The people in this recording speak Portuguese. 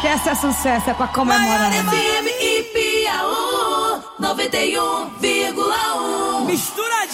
esquece, é sucesso, é pra comemorar. FM e Piauí 91,1. Mistura